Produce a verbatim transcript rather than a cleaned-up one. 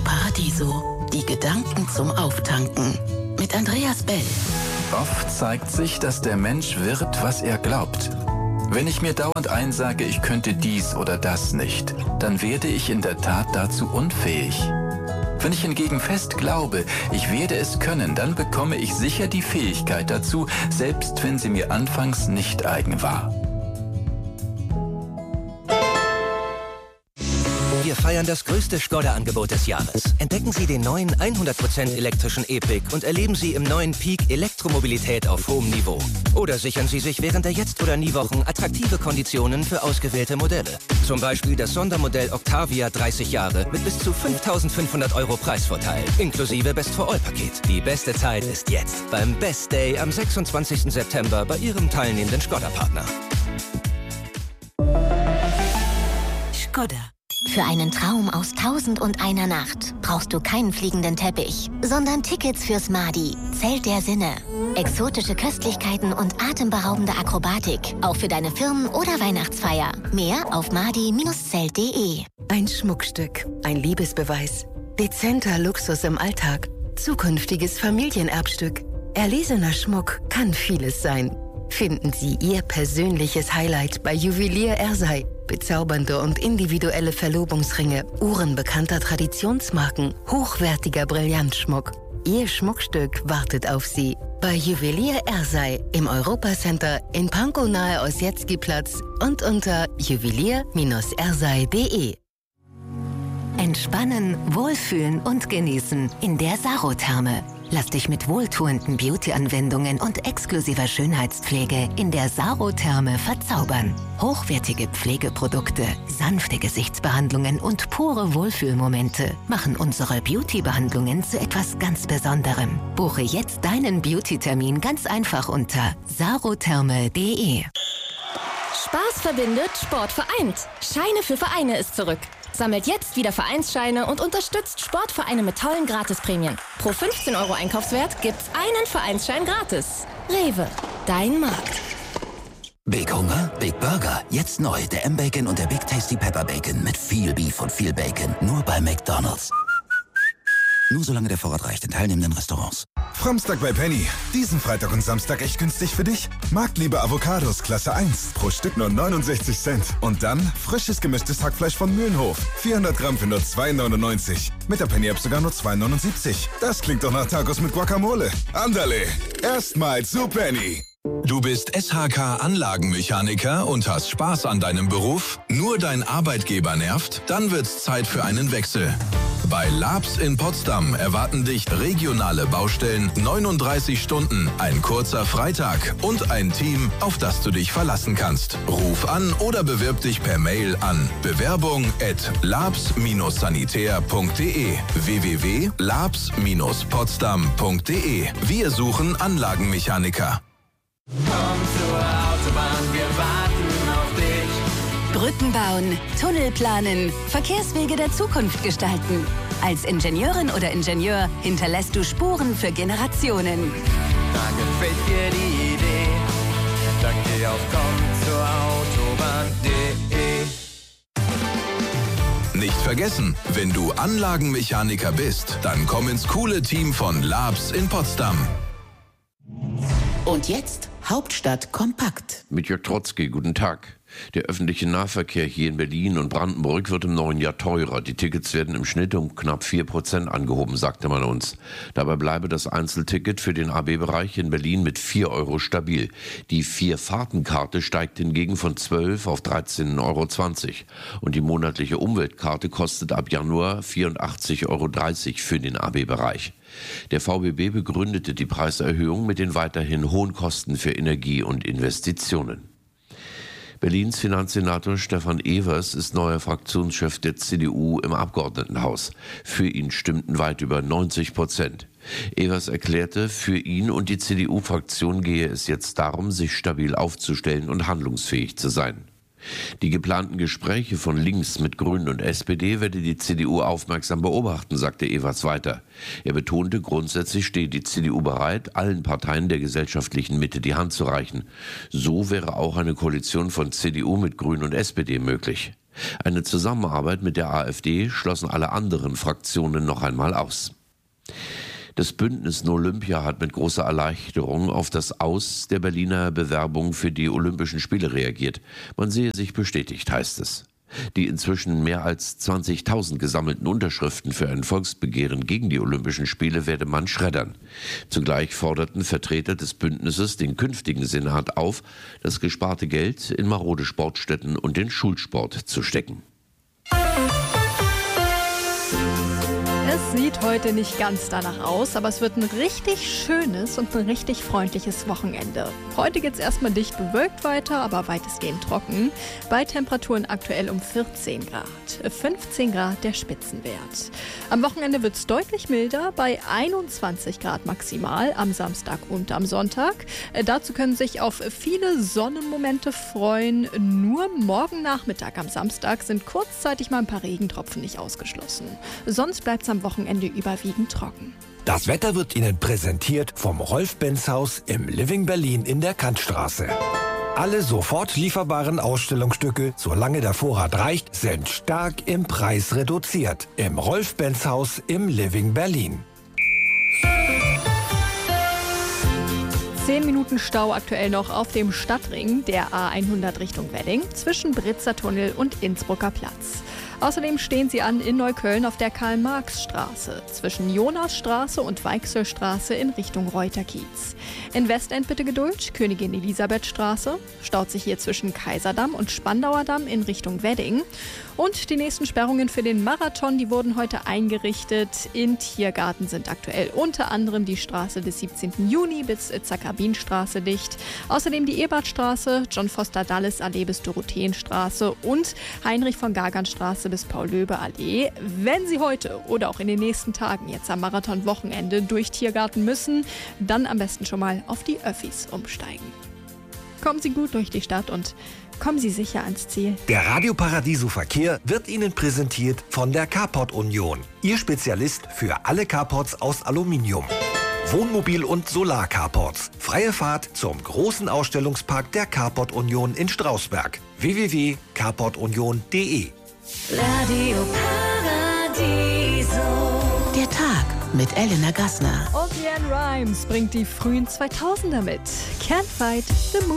Paradiso. Die Gedanken zum Auftanken. Mit Andreas Bell. Oft zeigt sich, dass der Mensch wird, was er glaubt. Wenn ich mir dauernd einsage, ich könnte dies oder das nicht, dann werde ich in der Tat dazu unfähig. Wenn ich hingegen fest glaube, ich werde es können, dann bekomme ich sicher die Fähigkeit dazu, selbst wenn sie mir anfangs nicht eigen war. Wir feiern das größte Skoda-Angebot des Jahres. Entdecken Sie den neuen hundert Prozent elektrischen E-Pick und erleben Sie im neuen Peak Elektromobilität auf hohem Niveau. Oder sichern Sie sich während der Jetzt- oder Nie-Wochen attraktive Konditionen für ausgewählte Modelle. Zum Beispiel das Sondermodell Octavia dreißig Jahre mit bis zu fünftausendfünfhundert Euro Preisvorteil, inklusive Best-for-All-Paket. Die beste Zeit ist jetzt beim Best Day am sechsundzwanzigsten September bei Ihrem teilnehmenden Skoda-Partner. Skoda. Für einen Traum aus Tausend und einer Nacht brauchst du keinen fliegenden Teppich, sondern Tickets fürs Madi, Zelt der Sinne. Exotische Köstlichkeiten und atemberaubende Akrobatik, auch für deine Firmen- oder Weihnachtsfeier. Mehr auf madi Bindestrich zelt punkt de. Ein Schmuckstück, ein Liebesbeweis, dezenter Luxus im Alltag, zukünftiges Familienerbstück. Erlesener Schmuck kann vieles sein. Finden Sie Ihr persönliches Highlight bei Juwelier Ersei. Bezaubernde und individuelle Verlobungsringe, Uhren bekannter Traditionsmarken, hochwertiger Brillantschmuck. Ihr Schmuckstück wartet auf Sie bei Juwelier Ersei im Europacenter in Pankow nahe Ossietzky-Platz und unter juwelier Bindestrich ersei punkt de. Entspannen, wohlfühlen und genießen in der Sarotherme. Lass dich mit wohltuenden Beauty-Anwendungen und exklusiver Schönheitspflege in der Sarotherme verzaubern. Hochwertige Pflegeprodukte, sanfte Gesichtsbehandlungen und pure Wohlfühlmomente machen unsere Beauty-Behandlungen zu etwas ganz Besonderem. Buche jetzt deinen Beauty-Termin ganz einfach unter sarotherme punkt de. Spaß verbindet, Sport vereint. Scheine für Vereine ist zurück. Sammelt jetzt wieder Vereinsscheine und unterstützt Sportvereine mit tollen Gratisprämien. Pro fünfzehn Euro Einkaufswert gibt's einen Vereinsschein gratis. Rewe, dein Markt. Big Hunger, Big Burger. Jetzt neu, der M-Bacon und der Big Tasty Pepper Bacon mit viel Beef und viel Bacon. Nur bei McDonald's. Nur solange der Vorrat reicht in teilnehmenden Restaurants. Framstag bei Penny. Diesen Freitag und Samstag echt günstig für dich? Marktliebe Avocados Klasse eins. Pro Stück nur neunundsechzig Cent. Und dann frisches gemischtes Hackfleisch von Mühlenhof. vierhundert Gramm für nur zwei neunundneunzig. Mit der Penny-App sogar nur zwei neunundsiebzig. Das klingt doch nach Tacos mit Guacamole. Andale. Erstmal zu Penny. Du bist S H K-Anlagenmechaniker und hast Spaß an deinem Beruf? Nur dein Arbeitgeber nervt? Dann wird's Zeit für einen Wechsel. Bei Labs in Potsdam erwarten dich regionale Baustellen, neununddreißig Stunden, ein kurzer Freitag und ein Team, auf das du dich verlassen kannst. Ruf an oder bewirb dich per Mail an bewerbung at labs Bindestrich sanitär punkt de w w w punkt labs Bindestrich potsdam punkt de. Wir suchen Anlagenmechaniker. Komm zur Autobahn, wir warten auf dich. Brücken bauen, Tunnel planen, Verkehrswege der Zukunft gestalten. Als Ingenieurin oder Ingenieur hinterlässt du Spuren für Generationen. Da gefällt dir die Idee, dann geh auf komm zur Autobahn punkt de. Nicht vergessen, wenn du Anlagenmechaniker bist, dann komm ins coole Team von Labs in Potsdam. Und jetzt Hauptstadt kompakt. Mit Jörg Trotzki, guten Tag. Der öffentliche Nahverkehr hier in Berlin und Brandenburg wird im neuen Jahr teurer. Die Tickets werden im Schnitt um knapp vier Prozent angehoben, sagte man uns. Dabei bleibe das Einzelticket für den A B-Bereich in Berlin mit vier Euro stabil. Die Vier-Fahrten-Karte steigt hingegen von zwölf auf dreizehn Euro zwanzig. Und die monatliche Umweltkarte kostet ab Januar vierundachtzig Euro dreißig für den A B-Bereich. Der V B B begründete die Preiserhöhung mit den weiterhin hohen Kosten für Energie und Investitionen. Berlins Finanzsenator Stefan Evers ist neuer Fraktionschef der C D U im Abgeordnetenhaus. Für ihn stimmten weit über neunzig Prozent. Evers erklärte, für ihn und die C D U-Fraktion gehe es jetzt darum, sich stabil aufzustellen und handlungsfähig zu sein. Die geplanten Gespräche von links mit Grünen und S P D werde die C D U aufmerksam beobachten, sagte Evers weiter. Er betonte, grundsätzlich stehe die C D U bereit, allen Parteien der gesellschaftlichen Mitte die Hand zu reichen. So wäre auch eine Koalition von C D U mit Grünen und S P D möglich. Eine Zusammenarbeit mit der AfD schlossen alle anderen Fraktionen noch einmal aus. Das Bündnis No Olympia hat mit großer Erleichterung auf das Aus der Berliner Bewerbung für die Olympischen Spiele reagiert. Man sehe sich bestätigt, heißt es. Die inzwischen mehr als zwanzigtausend gesammelten Unterschriften für ein Volksbegehren gegen die Olympischen Spiele werde man schreddern. Zugleich forderten Vertreter des Bündnisses den künftigen Senat auf, das gesparte Geld in marode Sportstätten und den Schulsport zu stecken. Es sieht heute nicht ganz danach aus, aber es wird ein richtig schönes und ein richtig freundliches Wochenende. Heute geht es erstmal dicht bewölkt weiter, aber weitestgehend trocken. Bei Temperaturen aktuell um vierzehn Grad. fünfzehn Grad der Spitzenwert. Am Wochenende wird es deutlich milder, bei einundzwanzig Grad maximal am Samstag und am Sonntag. Äh, dazu können sich auf viele Sonnenmomente freuen. Nur morgen Nachmittag am Samstag sind kurzzeitig mal ein paar Regentropfen nicht ausgeschlossen. Sonst bleibt es am Wochenende überwiegend trocken. Das Wetter wird Ihnen präsentiert vom Rolf-Benz-Haus im Living Berlin in der Kantstraße. Alle sofort lieferbaren Ausstellungsstücke, solange der Vorrat reicht, sind stark im Preis reduziert. Im Rolf-Benz-Haus im Living Berlin. Zehn Minuten Stau aktuell noch auf dem Stadtring der A hundert Richtung Wedding zwischen Britzer Tunnel und Innsbrucker Platz. Außerdem stehen sie an in Neukölln auf der Karl-Marx-Straße zwischen Jonasstraße und Weichselstraße in Richtung Reuterkiez. In Westend bitte Geduld, Königin Elisabeth-Straße, staut sich hier zwischen Kaiserdamm und Spandauer Damm in Richtung Wedding. Und die nächsten Sperrungen für den Marathon, die wurden heute eingerichtet. In Tiergarten sind aktuell unter anderem die Straße des siebzehnten Juni bis Zackabinstraße dicht. Außerdem die Ebertstraße, John Foster Dulles Allee bis Dorotheenstraße und Heinrich von Gagern-Straße bis Paul-Löbe-Allee. Wenn Sie heute oder auch in den nächsten Tagen jetzt am Marathon-Wochenende durch Tiergarten müssen, dann am besten schon mal auf die Öffis umsteigen. Kommen Sie gut durch die Stadt und kommen Sie sicher ans Ziel. Der Radio Paradiso Verkehr wird Ihnen präsentiert von der Carport Union. Ihr Spezialist für alle Carports aus Aluminium. Wohnmobil- und Solar-Carports. Freie Fahrt zum großen Ausstellungspark der Carport Union in Strausberg. w w w punkt carport union punkt d e Radio Paradiso. Der Tag mit Elena Gassner. Und Leanne Rimes bringt die frühen zweitausender mit. Can't Fight the Moon.